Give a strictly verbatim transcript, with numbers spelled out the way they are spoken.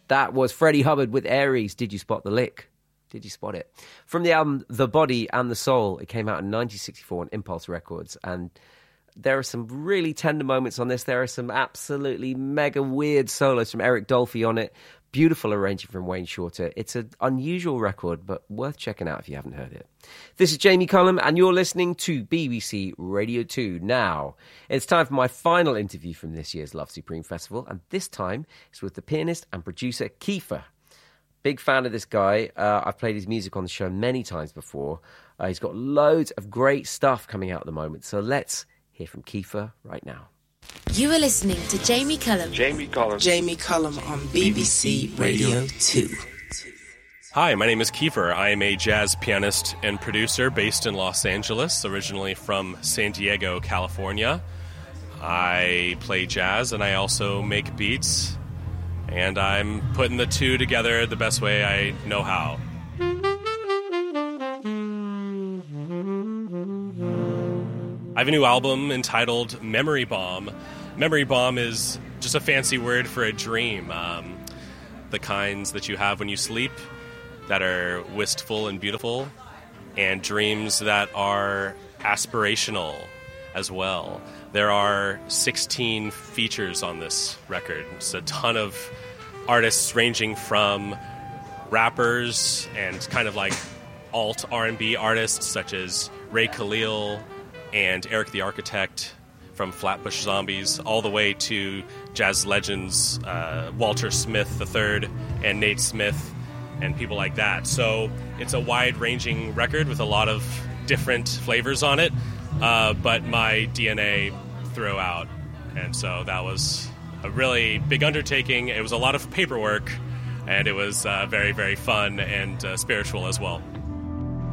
That was Freddie Hubbard with Aries. Did you spot the lick? Did you spot it? From the album The Body and the Soul, it came out in nineteen sixty-four on Impulse Records, and there are some really tender moments on this. There are some absolutely mega weird solos from Eric Dolphy on it. Beautiful arranging from Wayne Shorter. It's an unusual record, but worth checking out if you haven't heard it. This is Jamie Cullum, and you're listening to B B C Radio two. Now, it's time for my final interview from this year's Love Supreme Festival, and this time it's with the pianist and producer Kiefer. Big fan of this guy. Uh, I've played his music on the show many times before. Uh, he's got loads of great stuff coming out at the moment, so let's hear from Kiefer right now. You are listening to Jamie Cullum. Jamie Cullum. Jamie Cullum on B B C Radio two. Hi, my name is Kiefer. I am a jazz pianist and producer based in Los Angeles, originally from San Diego, California. I play jazz and I also make beats, and I'm putting the two together the best way I know how. I have a new album entitled Memory Bomb. Memory Bomb is just a fancy word for a dream. Um, the kinds that you have when you sleep that are wistful and beautiful, and dreams that are aspirational as well. There are sixteen features on this record. It's a ton of artists ranging from rappers and kind of like alt R and B artists such as Ray Khalil and Eric the Architect from Flatbush Zombies, all the way to jazz legends uh, Walter Smith the third and Nate Smith and people like that. So it's a wide-ranging record with a lot of different flavors on it, uh, but my D N A throughout. And so that was a really big undertaking. It was a lot of paperwork, and it was uh, very, very fun and uh, spiritual as well.